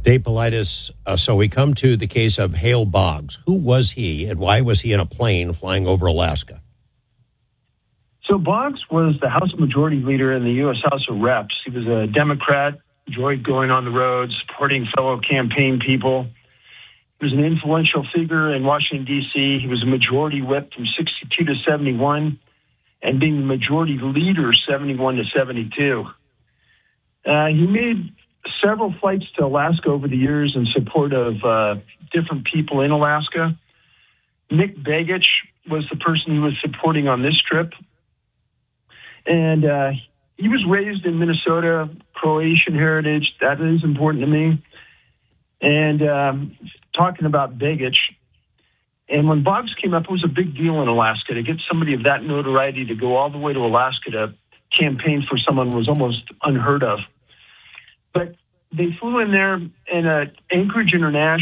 Dave Paulides, so we come to the case of Hale Boggs. Who was he, and why was he in a plane flying over Alaska? So Boggs was the House Majority Leader in the U.S. House of Reps. He was a Democrat, enjoyed going on the road, supporting fellow campaign people. He was an influential figure in Washington, D.C. He was a majority whip from 62 to 71, and being the majority leader 71 to 72. He made several flights to Alaska over the years in support of different people in Alaska. Nick Begich was the person he was supporting on this trip. And he was raised in Minnesota, Croatian heritage. That is important to me. And talking about Begich, and when Boggs came up, it was a big deal in Alaska. To get somebody of that notoriety to go all the way to Alaska to campaign for someone was almost unheard of. But they flew in there in Anchorage International.